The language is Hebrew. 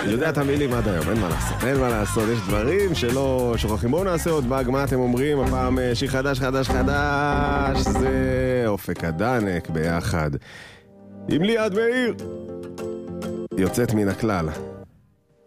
יודע את המילים עד היום, אין מה לעשות, אין מה לעשות, יש דברים שלא שוכחים. בואו נעשה עוד באג, מה אתם אומרים? הפעם שיר חדש, זה אופק הדנק ביחד עם ליעד מאיר. יוצאת מן הכלל.